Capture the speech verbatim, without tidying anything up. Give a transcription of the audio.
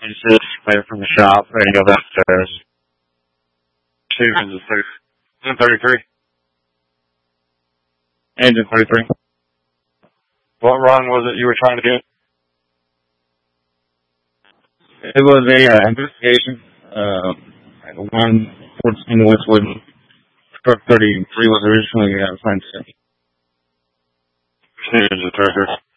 exit away from the shop, and go downstairs. Two engine six. Engine thirty-three. Engine thirty-three. What run was it you were trying to get? It was a uh, investigation. Uh, the one fourteen Westwood truck thirty-three was originally uh, assigned to. Engine thirty-three.